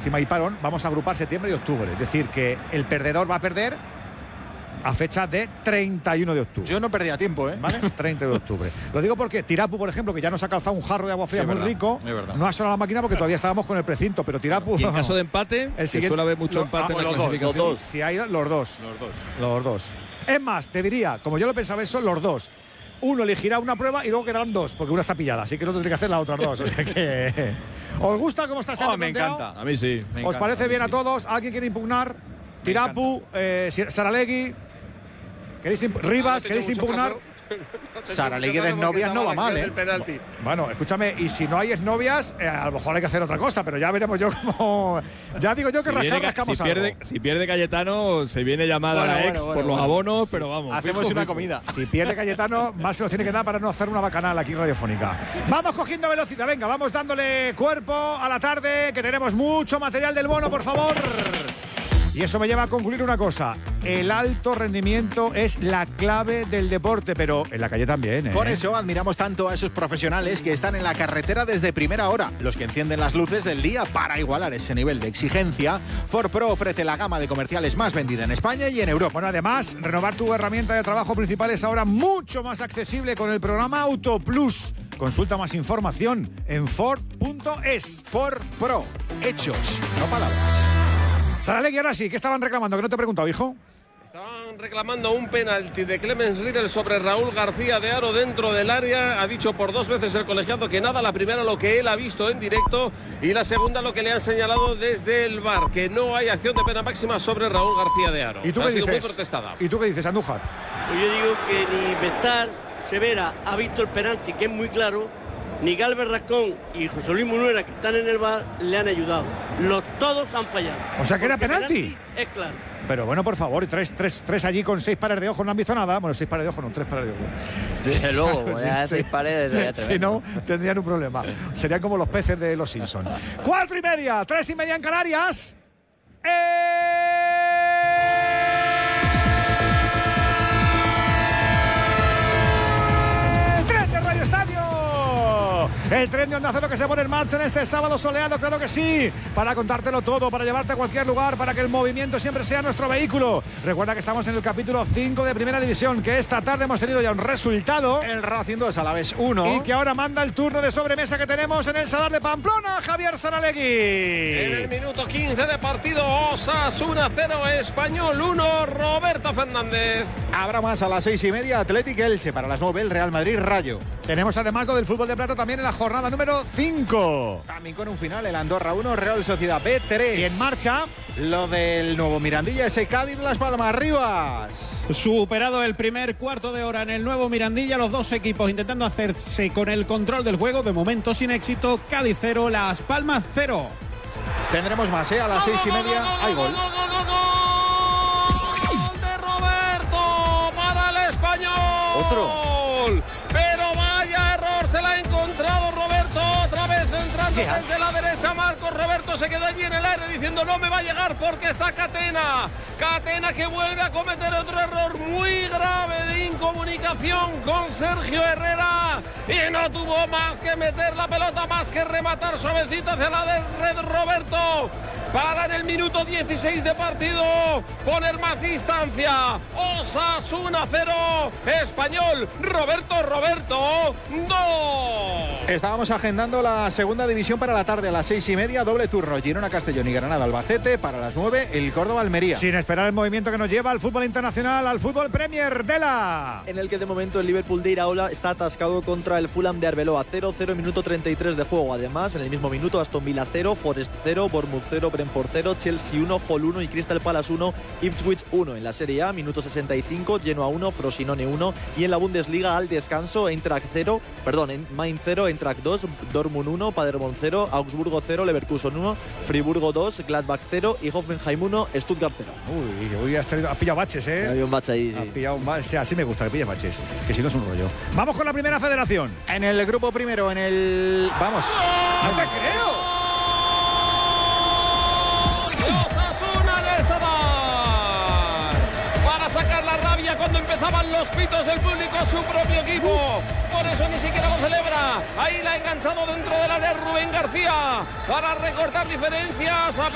encima hay parón, vamos a agrupar septiembre y octubre. Es decir, que el perdedor va a perder a fecha de 31 de octubre. Yo no perdía tiempo, ¿eh? ¿Vale? 30 de octubre. Lo digo porque Tirapu, por ejemplo, que ya nos ha calzado un jarro de agua fría muy rico, no ha sonado la máquina porque todavía estábamos con el precinto, pero Tirapu... Y en caso de empate, suele haber mucho empate en la clasificación. Los dos. Si hay los dos. Es más, te diría, como yo lo pensaba eso, los dos. Uno elegirá una prueba y luego quedarán dos, porque una está pillada, así que no tendré que hacer las otras dos. O sea que... ¿Os gusta cómo está este me encanta. A mí sí. ¿Os parece bien a todos? ¿Alguien quiere impugnar? Tirapu, Saralegui, Rivas, ¿queréis impugnar? Saralegui de novias no va mal, ¿eh? Bueno, escúchame, y si no hay exnovias, a lo mejor hay que hacer otra cosa, pero ya veremos yo cómo. Ya digo yo que rascamos algo. Si pierde Cayetano, se viene llamada a la ex por los abonos, pero vamos. Hacemos una comida. Si pierde Cayetano, más se nos tiene que dar para no hacer una bacanal aquí radiofónica. Vamos cogiendo velocidad, venga, vamos dándole cuerpo a la tarde, que tenemos mucho material del bono, por favor. Y eso me lleva a concluir una cosa. El alto rendimiento es la clave del deporte, pero en la calle también, ¿eh? Por eso admiramos tanto a esos profesionales que están en la carretera desde primera hora, los que encienden las luces del día para igualar ese nivel de exigencia. Ford Pro ofrece la gama de comerciales más vendida en España y en Europa. Bueno, además, renovar tu herramienta de trabajo principal es ahora mucho más accesible con el programa Auto Plus. Consulta más información en Ford.es. Ford Pro, hechos, no palabras. Saralegui, ahora sí, ¿qué estaban reclamando? Que no te he preguntado, hijo. Estaban reclamando un penalti de Clemens Riedel sobre Raúl García de Haro dentro del área. Ha dicho por dos veces el colegiado que nada. La primera lo que él ha visto en directo y la segunda lo que le han señalado desde el VAR, que no hay acción de pena máxima sobre Raúl García de Haro. ¿Y tú ha qué sido dices? muy protestada. ¿Y tú qué dices, Andújar? Pues yo digo que ni Bestar, Severa ha visto el penalti, que es muy claro, ni Galvez Rascón y José Luis Munuera, que están en el VAR, le han ayudado. Todos han fallado. O sea que era penalti. Es claro. Pero bueno, por favor, tres allí con 6 pares de ojos no han visto nada. Bueno, 6 pares de ojos no, 3 pares de ojos. Desde luego, ya 6 pares. Si no, tendrían un problema. Serían como los peces de los Simpsons. 4:30, 3:30 en Canarias. ¡Tren de Radio Estadio! El tren de Onda Cero que se pone en marcha en este sábado soleado, claro que sí, para contártelo todo, para llevarte a cualquier lugar, para que el movimiento siempre sea nuestro vehículo. Recuerda que estamos en el capítulo 5 de Primera División, que esta tarde hemos tenido ya un resultado. El Racing 2, Alavés 1. Y que ahora manda el turno de sobremesa que tenemos en el Sadar de Pamplona, Javier Saralegui. En el minuto 15 de partido, Osasuna 0, Español 1, Roberto Fernández. Habrá más a las 6:30, Athletic Elche, para las 9 el Real Madrid Rayo. Tenemos además lo del fútbol de plata también en la jornada número 5. También con un final, el Andorra 1, Real Sociedad B 3. Y en marcha lo del nuevo Mirandilla, ese Cádiz Las Palmas Rivas. Superado el primer cuarto de hora en el nuevo Mirandilla, los dos equipos intentando hacerse con el control del juego, de momento sin éxito. Cádiz 0, Las Palmas 0. Tendremos más, a las 6:30 hay gol. ¡Gol de Roberto para el Español! Otro. Pero vaya error, se la ha encontrado Roberto, otra vez entrando desde la derecha. Marcos Roberto se quedó allí en el aire diciendo no me va a llegar porque está Catena que vuelve a cometer otro error muy grave de incomunicación con Sergio Herrera y no tuvo más que meter la pelota, más que rematar suavecito hacia la red Roberto para en el minuto 16 de partido poner más distancia. Osasuna 0, Español Roberto 2. Estábamos agendando la segunda división para la tarde a las 6:30, doble turno, Girona Castellón y Granada Albacete, para las 9 el Córdoba Almería. Sin esperar el movimiento que nos lleva al fútbol internacional, al fútbol Premier Dela. En el que de momento el Liverpool de Iraola está atascado contra el Fulham de Arbeloa, 0-0, minuto 33 de juego. Además, en el mismo minuto, Aston Villa 0, Forest 0, Bournemouth 0, Brentford 0, Chelsea 1, Hull 1 y Crystal Palace 1, Ipswich 1. En la Serie A, minuto 65, Genoa 1, Frosinone 1 y en la Bundesliga al descanso, Mainz 0, Eintracht 2, Dortmund 1, Paderborn 0, Augsburgo 0, Leverkusen 1, Friburgo 2, Gladbach 0 y Hoffenheim 1, Stuttgart 0. Uy, has pillado baches, ¿eh? Había un bache ahí. Has pillado un bache. Así me gusta, que pilles baches, que si no es un rollo. Vamos con la primera federación. En el grupo primero, ¡Vamos! ¡No te creo! Osasuna del Sadar para sacar la rabia cuando empezaban los pitos del público a su propio equipo. Por eso ni siquiera lo celebra. Ahí la ha enganchado dentro del área Rubén García para recortar diferencias.